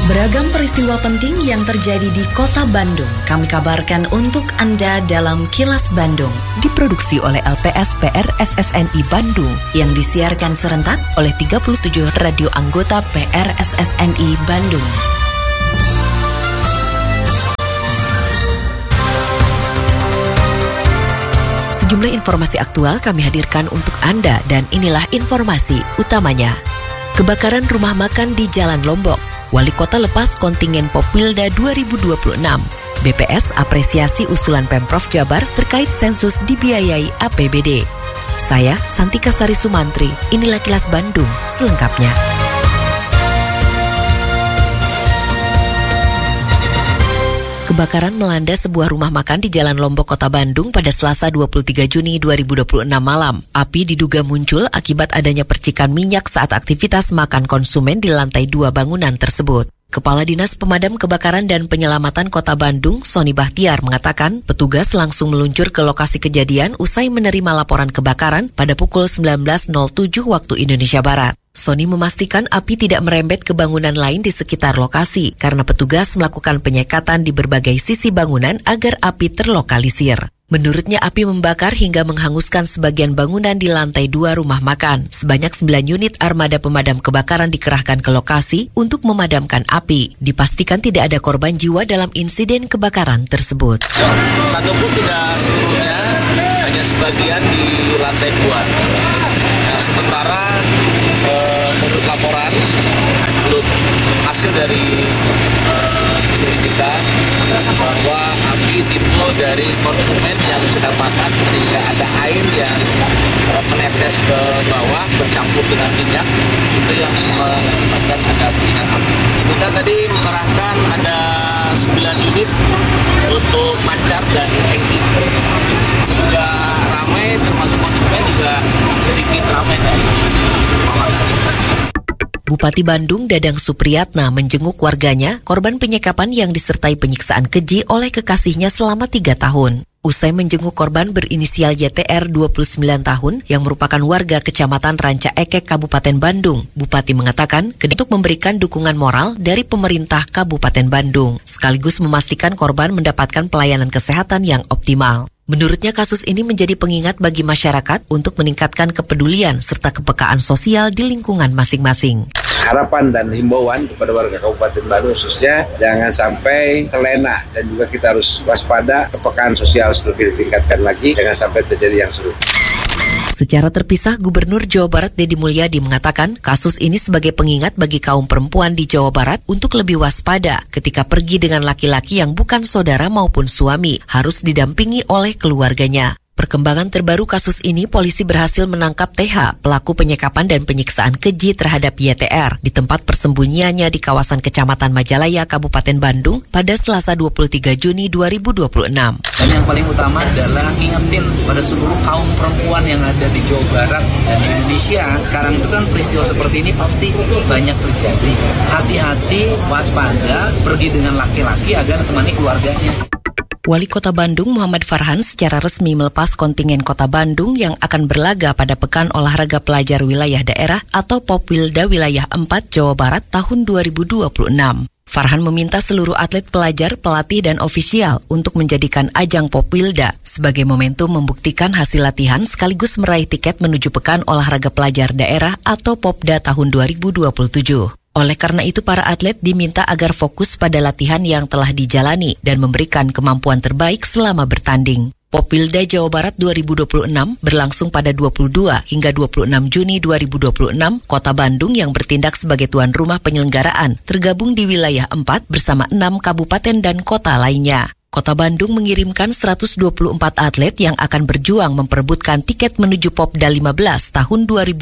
Beragam peristiwa penting yang terjadi di Kota Bandung kami kabarkan untuk Anda dalam Kilas Bandung. Diproduksi oleh LPS PRSSNI Bandung yang disiarkan serentak oleh 37 radio anggota PRSSNI Bandung. Sejumlah informasi aktual kami hadirkan untuk Anda dan inilah informasi utamanya. Kebakaran rumah makan di Jalan Lombok. Wali Kota lepas kontingen Popwilda 2026. BPS apresiasi usulan Pemprov Jabar terkait sensus dibiayai APBD. Saya Santika Sari Sumantri, inilah Kilas Bandung selengkapnya. Kebakaran melanda sebuah rumah makan di Jalan Lombok, Kota Bandung pada Selasa 23 Juni 2026 malam. Api diduga muncul akibat adanya percikan minyak saat aktivitas makan konsumen di lantai 2 bangunan tersebut. Kepala Dinas Pemadam Kebakaran dan Penyelamatan Kota Bandung, Sony Bahtiar, mengatakan petugas langsung meluncur ke lokasi kejadian usai menerima laporan kebakaran pada pukul 19.07 waktu Indonesia Barat. Sony memastikan api tidak merembet ke bangunan lain di sekitar lokasi karena petugas melakukan penyekatan di berbagai sisi bangunan agar api terlokalisir. Menurutnya api membakar hingga menghanguskan sebagian bangunan di lantai 2 rumah makan. Sebanyak 9 unit armada pemadam kebakaran dikerahkan ke lokasi untuk memadamkan api. Dipastikan tidak ada korban jiwa dalam insiden kebakaran tersebut. Satu pun tidak seluruhnya, hanya sebagian di lantai 2. Nah, sementara menurut laporan, menurut hasil dari penyelidikan bahwa api timbul dari konsumen yang sedang makan sehingga ada air yang menetes ke bawah bercampur dengan minyak, itu yang menyebabkan ada percikan api. Kita tadi mengerahkan ada 9 unit untuk pancar dan tangki. Sudah ramai, termasuk konsumen juga sedikit ramai tadi. Bupati Bandung Dadang Supriyatna menjenguk warganya korban penyekapan yang disertai penyiksaan keji oleh kekasihnya selama 3 tahun. Usai menjenguk korban berinisial YTR 29 tahun yang merupakan warga Kecamatan Ranca Ekek, Kabupaten Bandung, Bupati mengatakan untuk memberikan dukungan moral dari pemerintah Kabupaten Bandung, sekaligus memastikan korban mendapatkan pelayanan kesehatan yang optimal. Menurutnya kasus ini menjadi pengingat bagi masyarakat untuk meningkatkan kepedulian serta kepekaan sosial di lingkungan masing-masing. Harapan dan himbauan kepada warga Kabupaten Bandung khususnya jangan sampai terlena dan juga kita harus waspada, kepekaan sosial lebih ditingkatkan lagi, jangan sampai terjadi yang serupa. Secara terpisah, Gubernur Jawa Barat Deddy Mulyadi mengatakan kasus ini sebagai pengingat bagi kaum perempuan di Jawa Barat untuk lebih waspada ketika pergi dengan laki-laki yang bukan saudara maupun suami, harus didampingi oleh keluarganya. Perkembangan terbaru kasus ini, polisi berhasil menangkap TH, pelaku penyekapan dan penyiksaan keji terhadap YTR di tempat persembunyiannya di kawasan Kecamatan Majalaya, Kabupaten Bandung pada Selasa 23 Juni 2026. Dan yang paling utama adalah ingetin pada seluruh kaum perempuan yang ada di Jawa Barat dan di Indonesia. Sekarang itu kan peristiwa seperti ini pasti banyak terjadi. Hati-hati, waspada, pergi dengan laki-laki agar temani keluarganya. Wali Kota Bandung Muhammad Farhan secara resmi melepas kontingen Kota Bandung yang akan berlaga pada Pekan Olahraga Pelajar Wilayah Daerah atau Popwilda Wilayah 4 Jawa Barat tahun 2026. Farhan meminta seluruh atlet pelajar, pelatih, dan ofisial untuk menjadikan ajang Popwilda sebagai momentum membuktikan hasil latihan sekaligus meraih tiket menuju Pekan Olahraga Pelajar Daerah atau Popda tahun 2027. Oleh karena itu, para atlet diminta agar fokus pada latihan yang telah dijalani dan memberikan kemampuan terbaik selama bertanding. Popwilda Jawa Barat 2026 berlangsung pada 22 hingga 26 Juni 2026. Kota Bandung yang bertindak sebagai tuan rumah penyelenggaraan tergabung di wilayah 4 bersama 6 kabupaten dan kota lainnya. Kota Bandung mengirimkan 124 atlet yang akan berjuang memperebutkan tiket menuju Popda 15 tahun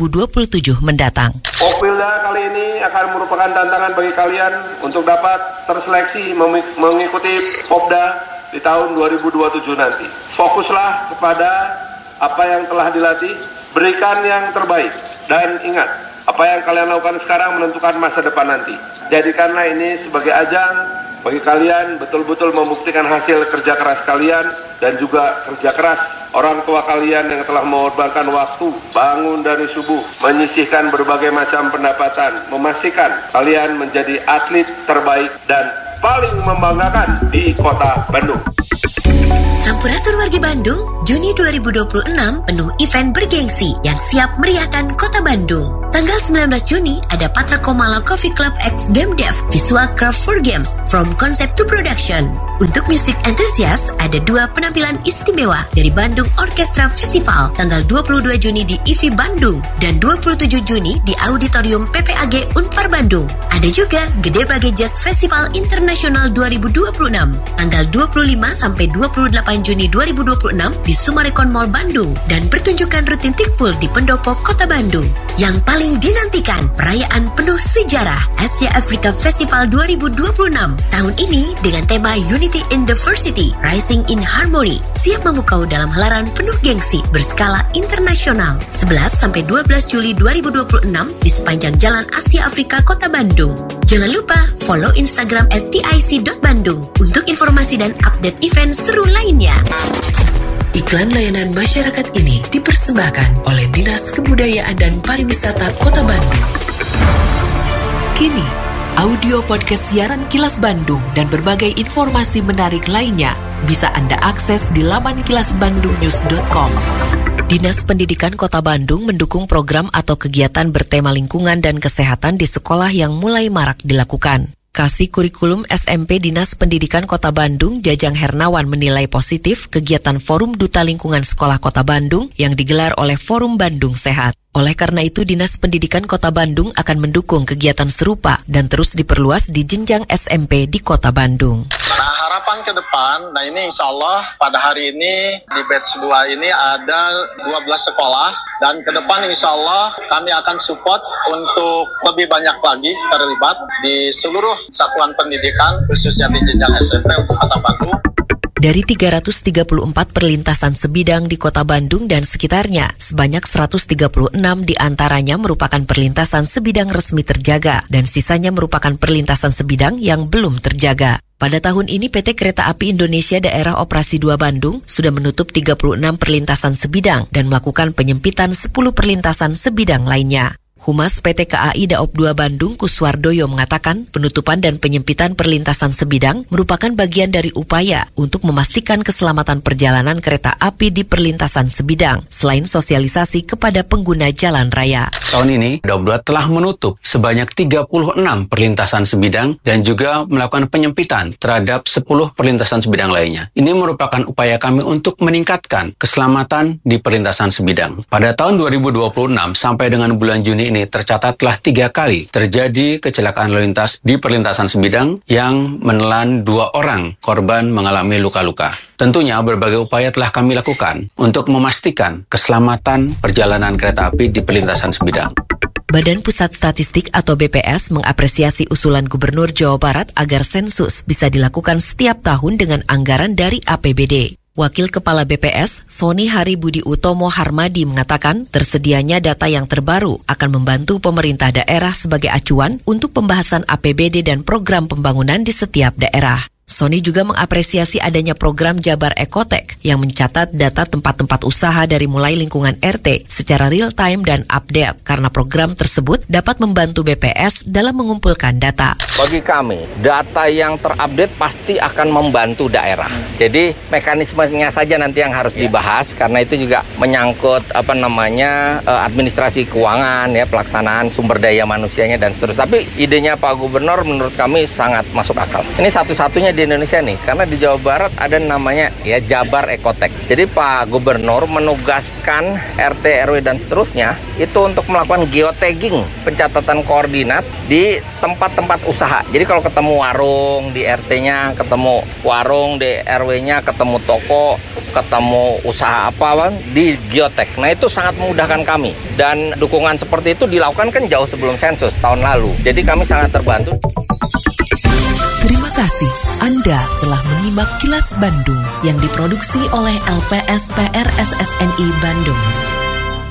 2027 mendatang. Popwilda kali ini akan merupakan tantangan bagi kalian untuk dapat terseleksi mengikuti Popda di tahun 2027 nanti. Fokuslah kepada apa yang telah dilatih, berikan yang terbaik, dan ingat, apa yang kalian lakukan sekarang menentukan masa depan nanti. Jadikanlah ini sebagai ajang bagi kalian betul-betul membuktikan hasil kerja keras kalian dan juga kerja keras orang tua kalian yang telah mengorbankan waktu, bangun dari subuh, menyisihkan berbagai macam pendapatan, memastikan kalian menjadi atlet terbaik dan paling membanggakan di Kota Bandung. Sampurasun wargi Bandung, Juni 2026 penuh event bergengsi yang siap meriahkan Kota Bandung. Tanggal 19 Juni ada Patra Komala Coffee Club X Game Dev Visual Craft for Games from Concept to Production. Untuk music enthusiast ada 2 penampilan istimewa dari Bandung Orchestra Festival tanggal 22 Juni di IFI Bandung dan 27 Juni di Auditorium PPAG Unpar Bandung. Ada juga Gede Bage Jazz Festival Internasional 2026 tanggal 25 sampai 28 Juni 2026 di Sumarekon Mall Bandung dan pertunjukan rutin Tikpul di Pendopo Kota Bandung. Yang paling dinantikan perayaan penuh sejarah Asia Africa Festival 2026 tahun ini dengan tema Unity in Diversity, Rising in Harmony, siap memukau dalam helaran penuh gengsi berskala internasional 11 sampai 12 Juli 2026 di sepanjang Jalan Asia Afrika Kota Bandung. Jangan lupa follow Instagram @tic.bandung untuk informasi dan update event seru lainnya. Iklan layanan masyarakat ini dipersembahkan oleh Dinas Kebudayaan dan Pariwisata Kota Bandung. Kini, audio podcast siaran Kilas Bandung dan berbagai informasi menarik lainnya bisa Anda akses di laman kilasbandungnews.com. Dinas Pendidikan Kota Bandung mendukung program atau kegiatan bertema lingkungan dan kesehatan di sekolah yang mulai marak dilakukan. Kasih Kurikulum SMP Dinas Pendidikan Kota Bandung, Jajang Hernawan menilai positif kegiatan Forum Duta Lingkungan Sekolah Kota Bandung yang digelar oleh Forum Bandung Sehat. Oleh karena itu, Dinas Pendidikan Kota Bandung akan mendukung kegiatan serupa dan terus diperluas di jenjang SMP di Kota Bandung. Nah, harapan ke depan, ini insya Allah pada hari ini di batch 2 ini ada 12 sekolah dan ke depan insya Allah kami akan support untuk lebih banyak lagi terlibat di seluruh satuan pendidikan khususnya di jenjang SMP untuk Kota Bandung. Dari 334 perlintasan sebidang di Kota Bandung dan sekitarnya, sebanyak 136 diantaranya merupakan perlintasan sebidang resmi terjaga dan sisanya merupakan perlintasan sebidang yang belum terjaga. Pada tahun ini PT Kereta Api Indonesia Daerah Operasi 2 Bandung sudah menutup 36 perlintasan sebidang dan melakukan penyempitan 10 perlintasan sebidang lainnya. Humas PT KAI Daop 2 Bandung Kuswardoyo mengatakan penutupan dan penyempitan perlintasan sebidang merupakan bagian dari upaya untuk memastikan keselamatan perjalanan kereta api di perlintasan sebidang selain sosialisasi kepada pengguna jalan raya. Tahun ini Daop 2 telah menutup sebanyak 36 perlintasan sebidang dan juga melakukan penyempitan terhadap 10 perlintasan sebidang lainnya. Ini merupakan upaya kami untuk meningkatkan keselamatan di perlintasan sebidang. Pada tahun 2026 sampai dengan bulan Juni ini tercatat telah 3 kali terjadi kecelakaan lalu lintas di perlintasan sebidang yang menelan 2 orang korban mengalami luka-luka. Tentunya berbagai upaya telah kami lakukan untuk memastikan keselamatan perjalanan kereta api di perlintasan sebidang. Badan Pusat Statistik atau BPS mengapresiasi usulan Gubernur Jawa Barat agar sensus bisa dilakukan setiap tahun dengan anggaran dari APBD. Wakil Kepala BPS, Sony Hari Budi Utomo Harmadi mengatakan tersedianya data yang terbaru akan membantu pemerintah daerah sebagai acuan untuk pembahasan APBD dan program pembangunan di setiap daerah. Sony juga mengapresiasi adanya program Jabar Ekotek yang mencatat data tempat-tempat usaha dari mulai lingkungan RT secara real time dan update karena program tersebut dapat membantu BPS dalam mengumpulkan data. Bagi kami, data yang terupdate pasti akan membantu daerah. Jadi mekanismenya saja nanti yang harus dibahas karena itu juga menyangkut administrasi keuangan ya, pelaksanaan sumber daya manusianya dan seterusnya. Tapi idenya Pak Gubernur menurut kami sangat masuk akal. Ini satu-satunya di Indonesia nih, karena di Jawa Barat ada namanya ya Jabar Ekotek. Jadi Pak Gubernur menugaskan RT, RW dan seterusnya itu untuk melakukan geotagging, pencatatan koordinat di tempat-tempat usaha. Jadi kalau ketemu warung di RT-nya, ketemu warung di RW-nya, ketemu toko, ketemu usaha apa di geotag. Nah itu sangat memudahkan kami dan dukungan seperti itu dilakukan kan jauh sebelum sensus tahun lalu. Jadi kami sangat terbantu. Terima kasih Anda telah menyimak Kilas Bandung yang diproduksi oleh LPSPR SSNI Bandung.